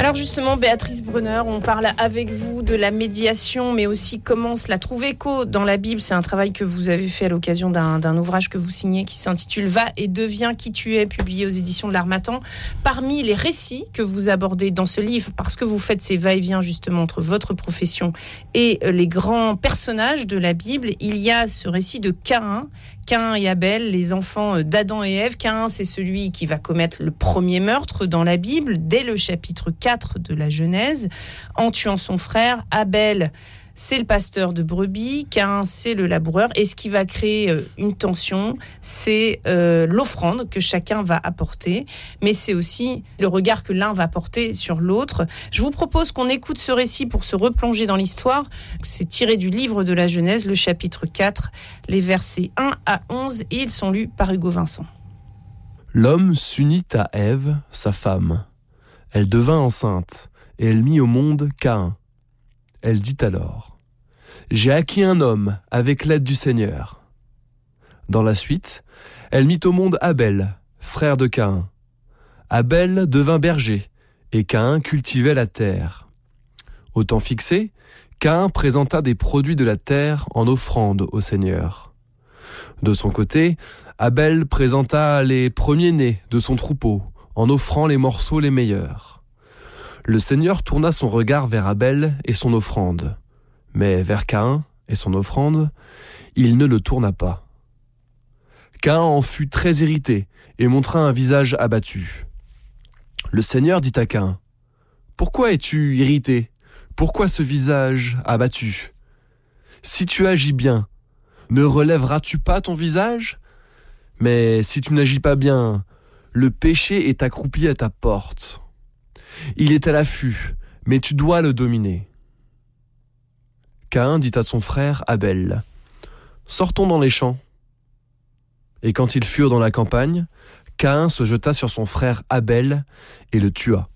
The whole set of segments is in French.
Alors justement, Béatrice Brunner, on parle avec vous de la médiation, mais aussi comment cela trouve écho dans la Bible. C'est un travail que vous avez fait à l'occasion d'un ouvrage que vous signez qui s'intitule « Va et deviens qui tu es », publié aux éditions de l'Harmattan. Parmi les récits que vous abordez dans ce livre, parce que vous faites ces va-et-vient justement entre votre profession et les grands personnages de la Bible, il y a ce récit de Caïn et Abel, les enfants d'Adam et Ève. Caïn, c'est celui qui va commettre le premier meurtre dans la Bible, dès le chapitre 4 de la Genèse, en tuant son frère. Abel, c'est le pasteur de brebis. Caïn, c'est le laboureur. Et ce qui va créer une tension, c'est l'offrande que chacun va apporter. Mais c'est aussi le regard que l'un va porter sur l'autre. Je vous propose qu'on écoute ce récit pour se replonger dans l'histoire. C'est tiré du livre de la Genèse, le chapitre 4, les versets 1 à 11. Et ils sont lus par Hugo Vincent. L'homme s'unit à Ève, sa femme. Elle devint enceinte, et elle mit au monde Caïn. Elle dit alors : « J'ai acquis un homme avec l'aide du Seigneur. » Dans la suite, elle mit au monde Abel, frère de Caïn. Abel devint berger, et Caïn cultivait la terre. Au temps fixé, Caïn présenta des produits de la terre en offrande au Seigneur. De son côté, Abel présenta les premiers-nés de son troupeau, en offrant les morceaux les meilleurs. Le Seigneur tourna son regard vers Abel et son offrande, mais vers Caïn et son offrande, il ne le tourna pas. Caïn en fut très irrité et montra un visage abattu. Le Seigneur dit à Caïn : « Pourquoi es-tu irrité ? Pourquoi ce visage abattu ? Si tu agis bien, ne relèveras-tu pas ton visage ? Mais si tu n'agis pas bien, le péché est accroupi à ta porte. Il est à l'affût, mais tu dois le dominer. » Caïn dit à son frère Abel : « Sortons dans les champs. » Et quand ils furent dans la campagne, Caïn se jeta sur son frère Abel et le tua.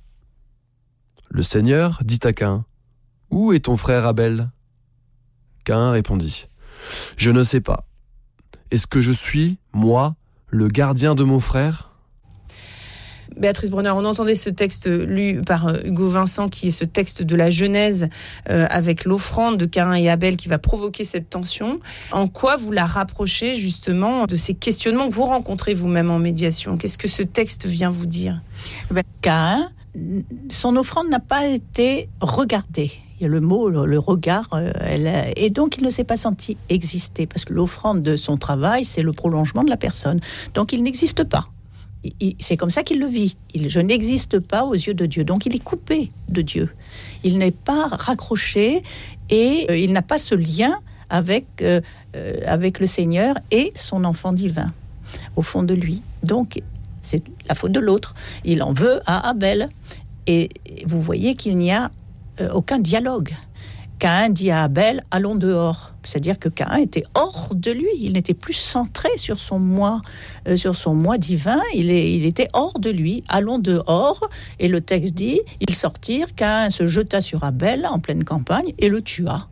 Le Seigneur dit à Caïn : « Où est ton frère Abel ? » Caïn répondit : « Je ne sais pas. Est-ce que je suis, moi, le gardien de mon frère ? » Béatrice Brunner, on entendait ce texte lu par Hugo Vincent, qui est ce texte de la Genèse avec l'offrande de Caïn et Abel qui va provoquer cette tension. En quoi vous la rapprochez justement de ces questionnements que vous rencontrez vous-même en médiation ? Qu'est-ce que ce texte vient vous dire ? Caïn, son offrande n'a pas été regardée. Il y a le mot, le regard, et donc il ne s'est pas senti exister, parce que l'offrande de son travail, c'est le prolongement de la personne. Donc il n'existe pas. C'est comme ça qu'il le vit. Je n'existe pas aux yeux de Dieu. Donc il est coupé de Dieu. Il n'est pas raccroché et il n'a pas ce lien avec le Seigneur et son enfant divin au fond de lui. Donc c'est la faute de l'autre. Il en veut à Abel. Et vous voyez qu'il n'y a aucun dialogue. Caïn dit à Abel : allons dehors. C'est-à-dire que Caïn était hors de lui. Il n'était plus centré sur son moi divin. Il était hors de lui. Allons dehors. Et le texte dit : ils sortirent. Caïn se jeta sur Abel en pleine campagne et le tua.